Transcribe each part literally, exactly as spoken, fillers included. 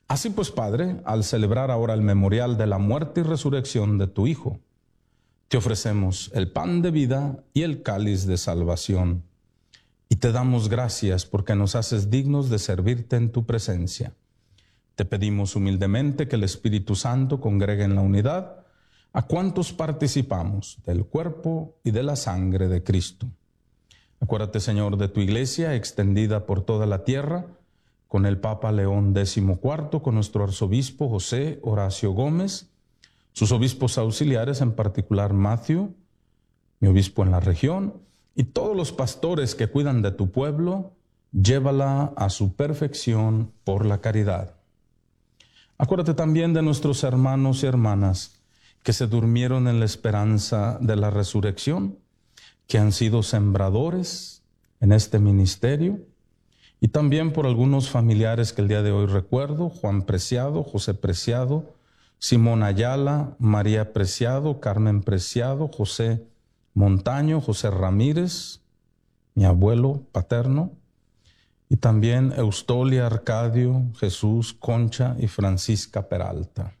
Así pues, Padre, al celebrar ahora el memorial de la muerte y resurrección de tu Hijo, te ofrecemos el pan de vida y el cáliz de salvación. Y te damos gracias porque nos haces dignos de servirte en tu presencia. Te pedimos humildemente que el Espíritu Santo congregue en la unidad a cuantos participamos del cuerpo y de la sangre de Cristo. Acuérdate, Señor, de tu iglesia extendida por toda la tierra, con el Papa León catorce, con nuestro arzobispo José Horacio Gómez, sus obispos auxiliares, en particular Matthew, mi obispo en la región, y todos los pastores que cuidan de tu pueblo, llévala a su perfección por la caridad. Acuérdate también de nuestros hermanos y hermanas que se durmieron en la esperanza de la resurrección, que han sido sembradores en este ministerio, y también por algunos familiares que el día de hoy recuerdo: Juan Preciado, José Preciado, Simón Ayala, María Preciado, Carmen Preciado, José Montaño, José Ramírez, mi abuelo paterno, y también Eustolia, Arcadio, Jesús, Concha y Francisca Peralta.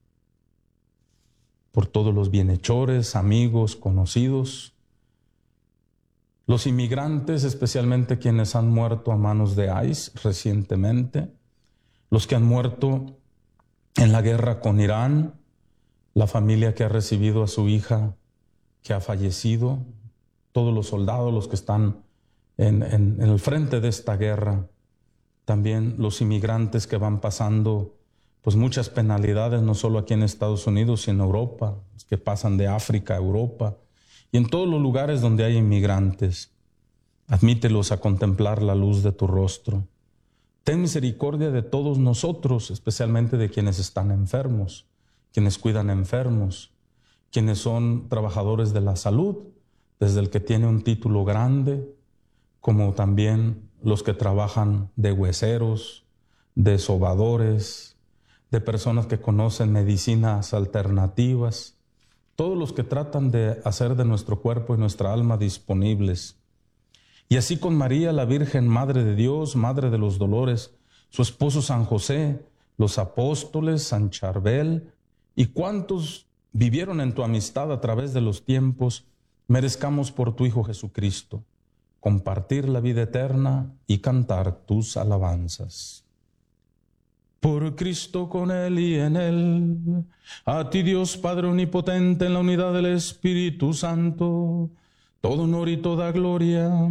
Por todos los bienhechores, amigos, conocidos, los inmigrantes, especialmente quienes han muerto a manos de I C E recientemente, los que han muerto en la guerra con Irán, la familia que ha recibido a su hija que ha fallecido, todos los soldados, los que están en, en, en el frente de esta guerra, también los inmigrantes que van pasando pues muchas penalidades, no solo aquí en Estados Unidos, sino en Europa, los que pasan de África a Europa, y en todos los lugares donde hay inmigrantes. Admítelos a contemplar la luz de tu rostro. Ten misericordia de todos nosotros, especialmente de quienes están enfermos, quienes cuidan enfermos, quienes son trabajadores de la salud, desde el que tiene un título grande, como también los que trabajan de hueseros, de sobadores, de personas que conocen medicinas alternativas, todos los que tratan de hacer de nuestro cuerpo y nuestra alma disponibles. Y así con María, la Virgen, Madre de Dios, Madre de los Dolores, su esposo San José, los apóstoles, San Charbel, y cuantos vivieron en tu amistad a través de los tiempos, merezcamos por tu Hijo Jesucristo compartir la vida eterna y cantar tus alabanzas. Por Cristo, con Él y en Él, a ti Dios Padre Omnipotente, en la unidad del Espíritu Santo, todo honor y toda gloria